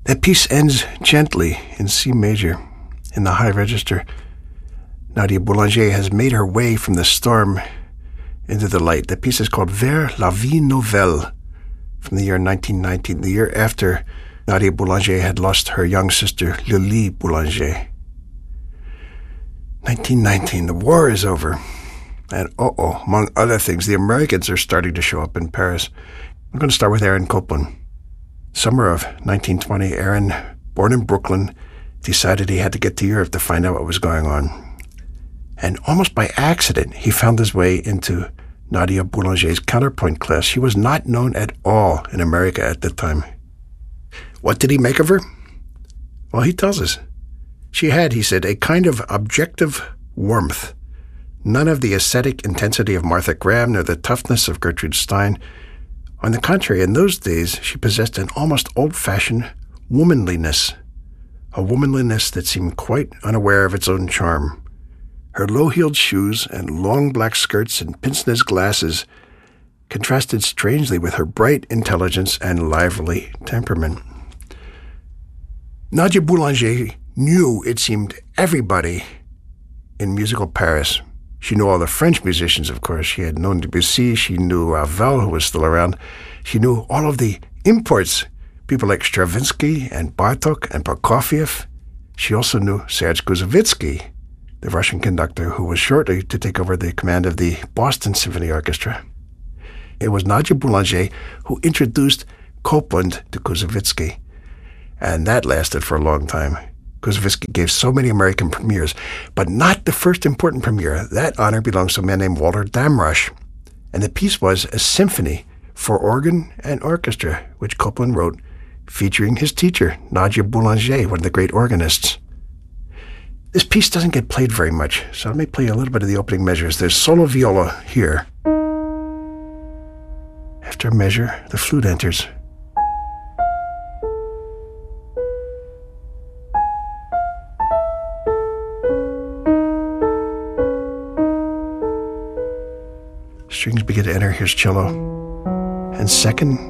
That piece ends gently in C major, in the high register. Nadia Boulanger has made her way from the storm into the light. The piece is called Vers la vie nouvelle, from the year 1919, the year after Nadia Boulanger had lost her young sister, Lili Boulanger. 1919, the war is over. And among other things, the Americans are starting to show up in Paris. I'm going to start with Aaron Copland. Summer of 1920, Aaron, born in Brooklyn, decided he had to get to Europe to find out what was going on. And almost by accident, he found his way into Nadia Boulanger's counterpoint class. She was not known at all in America at the time. What did he make of her? Well, he tells us. She had, he said, a kind of objective warmth. None of the ascetic intensity of Martha Graham, nor the toughness of Gertrude Stein. On the contrary, in those days, she possessed an almost old-fashioned womanliness, a womanliness that seemed quite unaware of its own charm. Her low-heeled shoes and long black skirts and pince-nez glasses contrasted strangely with her bright intelligence and lively temperament. Nadia Boulanger knew, it seemed, everybody in musical Paris. She knew all the French musicians, of course. She had known Debussy. She knew Ravel, who was still around. She knew all of the imports, people like Stravinsky and Bartók and Prokofiev. She also knew Serge Koussevitzky, the Russian conductor who was shortly to take over the command of the Boston Symphony Orchestra. It was Nadia Boulanger who introduced Copland to Koussevitzky, and that lasted for a long time. Koussevitzky gave so many American premieres, but not the first important premiere. That honor belongs to a man named Walter Damrosch, and the piece was a symphony for organ and orchestra, which Copland wrote, featuring his teacher, Nadia Boulanger, one of the great organists. This piece doesn't get played very much, so let me play a little bit of the opening measures. There's solo viola here. After a measure, the flute enters. Strings begin to enter. Here's cello. And second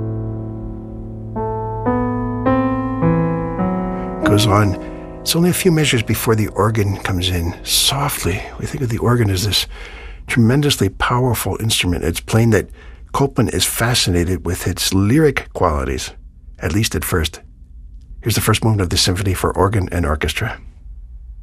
goes on. It's only a few measures before the organ comes in. Softly. We think of the organ as this tremendously powerful instrument. It's plain that Copland is fascinated with its lyric qualities, at least at first. Here's the first movement of the symphony for organ and orchestra.